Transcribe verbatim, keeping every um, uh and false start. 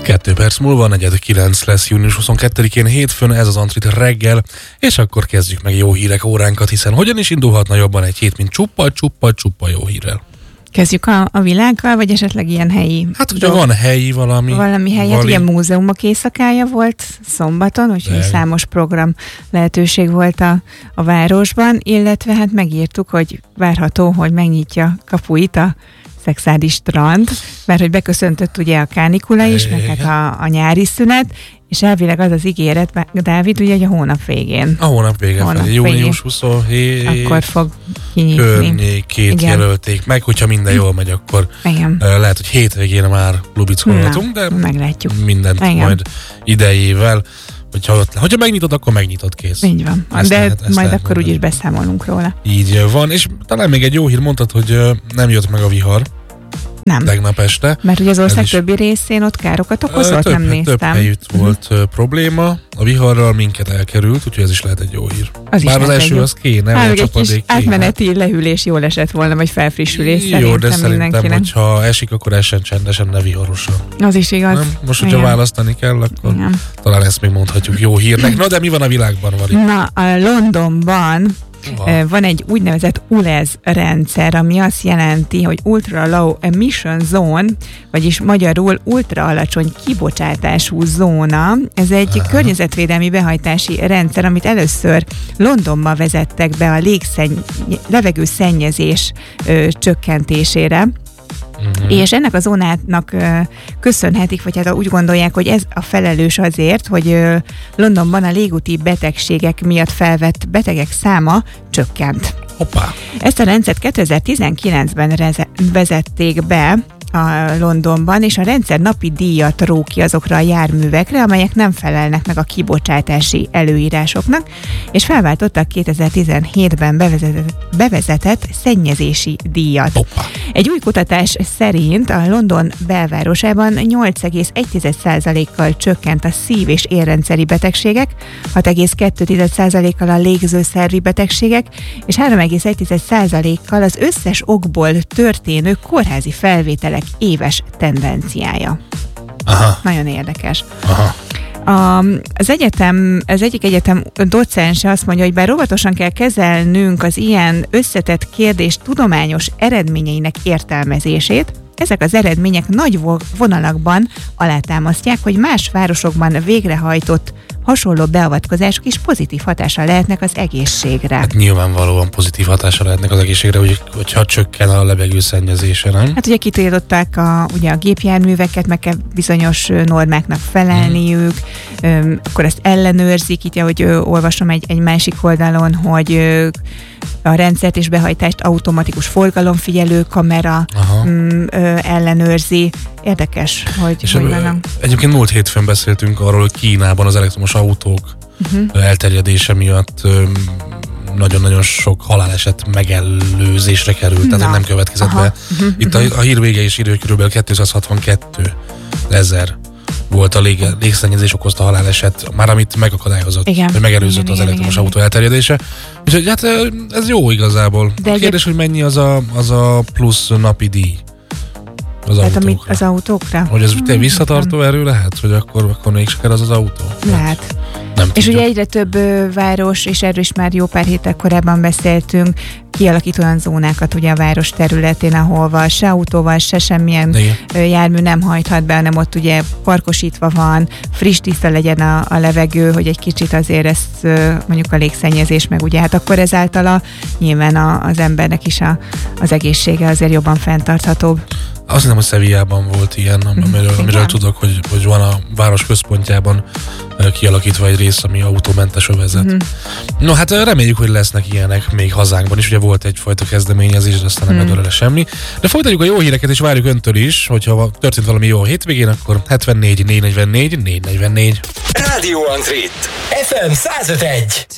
Kettő perc múlva, negyed kilenc lesz június huszonkettedikén hétfőn, ez az Antrit reggel, és akkor kezdjük meg jó hírek óránkat, hiszen hogyan is indulhatna jobban egy hét, mint csupa, csupa, csupa jó hírrel. Kezdjük a, a világgal, vagy esetleg ilyen helyi? Hát ugye van helyi valami. Valami helyi, hát ugye múzeumok éjszakája volt szombaton, úgyhogy De. számos program lehetőség volt a, a városban, illetve hát megírtuk, hogy várható, hogy megnyitja kapuit a Szekszárdi strand, mert hogy beköszöntött ugye a kánikula is, meg hát a, a nyári szünet, és elvileg az az ígéret, Dávid, ugye, hogy a hónap végén. A hónap végén, hónap felé, június huszonhét akkor fog kinyitni. Környékét jelölték meg, hogyha minden jól megy, akkor Igen. lehet, hogy hétvégén már lubickolhatunk, de meglátjuk. mindent Igen. majd idejével. Hogyha, ott, hogyha megnyitod, akkor megnyitod, kész. Így van. Ezt de lehet, majd lehet akkor úgyis beszámolunk róla. Így van, és talán még egy jó hír, mondtad, hogy nem jött meg a vihar. Nem. Tegnap este. Mert ugye az ország többi részén ott károkat okozott, több, nem néztem. Több helyütt uh-huh. volt uh, probléma. A viharral minket elkerült, úgyhogy ez is lehet egy jó hír. Az Bár az eső az kéne, hát, a egy csapadék kis kéne. Átmeneti lehűlés jól esett volna, vagy felfrissülés jó, szerintem de szerintem, mindenkinek. hogyha esik, akkor essen csendesen, ne viharosan. Az is igaz. Nem? Most, hogyha Igen. választani kell, akkor Igen. talán ezt még mondhatjuk jó hírnek. Na, de mi van a világban, Vari? Na, a Londonban Wow. van egy úgynevezett U L E Z rendszer, ami azt jelenti, hogy Ultra Low Emission Zone, vagyis magyarul ultra alacsony kibocsátású zóna. Ez egy Aha. környezetvédelmi behajtási rendszer, amit először Londonban vezettek be a légszenny- levegőszennyezés ö, csökkentésére. Uh-huh. És ennek a zónának uh, köszönhetik, vagy hát úgy gondolják, hogy ez a felelős azért, hogy uh, Londonban a légúti betegségek miatt felvett betegek száma csökkent. Hoppá. Ezt a rendszert kétezer-tizenkilencben reze- vezették be a Londonban, és a rendszer napi díjat ró ki azokra a járművekre, amelyek nem felelnek meg a kibocsátási előírásoknak, és felváltottak kétezer-tizenhétben bevezetett, bevezetett szennyezési díjat. Opa. Egy új kutatás szerint a London belvárosában nyolc egész egy százalékkal csökkent a szív- és érrendszeri betegségek, hat egész kettő százalékkal a légzőszervi betegségek, és három egész egy százalékkal az összes okból történő kórházi felvételek éves tendenciája. Aha. Nagyon érdekes. Aha. A, az egyetem, az egyik egyetem docense azt mondja, hogy bár óvatosan kell kezelnünk az ilyen összetett kérdés tudományos eredményeinek értelmezését, ezek az eredmények nagy vonalakban alátámasztják, hogy más városokban végrehajtott hasonló beavatkozások is pozitív hatással lehetnek az egészségre. Hát nyilvánvalóan pozitív hatással lehetnek az egészségre, hogy, hogyha csökken a levegőszennyezése, nem? Hát ugye kitiltották a, ugye a gépjárműveket, meg kell bizonyos normáknak felelniük, hmm. öm, akkor ezt ellenőrzik, itt ahogy ö, olvasom egy, egy másik oldalon, hogy ö, a rendszert és behajtást automatikus forgalomfigyelő kamera m, ö, ellenőrzi. Érdekes, hogy, és hogy ö, egyébként múlt hétfőn beszéltünk arról, hogy Kínában az elektromos autók uh-huh. elterjedése miatt ö, nagyon-nagyon sok haláleset megelőzésre került, Na. tehát nem következett Aha. be. Uh-huh. Itt a, a hír vége is írja, hogy kb. kétszázhatvankettő ezer volt a lég, légszennyezés okozta haláleset, már amit megakadályozott, igen, hogy megelőzött igen, az elektromos igen, autó igen. elterjedése. Úgyhogy hát ez jó igazából. De a kérdés, egy... hogy mennyi az a, az a plusz napi díj az hát autókra. Az autókra? Hogy ez te visszatartó erő lehet, hogy akkor, akkor még se kell az az autó? Lehet. Nem és tudjuk. ugye egyre több ö, város, és erről is már jó pár héttel korábban beszéltünk, kialakít olyan zónákat ugye a város területén, ahol se autóval, se semmilyen ö, jármű nem hajthat be, hanem ott ugye parkosítva van, friss, tiszta legyen a, a levegő, hogy egy kicsit azért ezt ö, mondjuk a légszennyezés, meg ugye hát akkor ezáltal a, nyilván a, az embernek is a, az egészsége azért jobban fenntarthatóbb. Azt hiszem, hogy Sevillában volt ilyen, amiről, amiről tudok, hogy, hogy van a város központjában kialakítva egy rész, ami autómentes övezet. Mm-hmm. No, hát reméljük, hogy lesznek ilyenek még hazánkban is. Ugye volt egyfajta kezdeményezés, de aztán nem mm. előre semmi. De folytatjuk a jó híreket, és várjuk öntől is, hogyha történt valami jó a hétvégén, akkor hetvennégy négy negyvennégy négy negyvennégy. Rádió Antrit ef em száz öt egy.